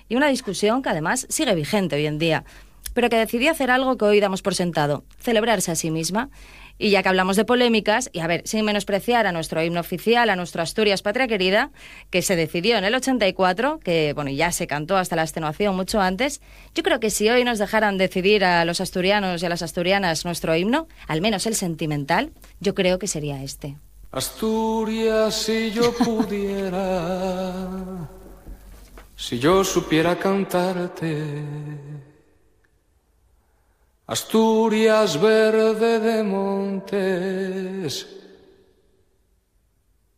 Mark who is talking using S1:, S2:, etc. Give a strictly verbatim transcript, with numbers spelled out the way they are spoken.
S1: y una discusión que además sigue vigente hoy en día, pero que decidió hacer algo que hoy damos por sentado, celebrarse a sí misma. Y ya que hablamos de polémicas, y a ver, sin menospreciar a nuestro himno oficial, a nuestro Asturias Patria Querida, que se decidió en el ochenta y cuatro, que bueno, ya se cantó hasta la extenuación mucho antes, yo creo que si hoy nos dejaran decidir a los asturianos y a las asturianas nuestro himno, al menos el sentimental, yo creo que sería este.
S2: Asturias, si yo pudiera, si yo supiera cantarte, Asturias verde de montes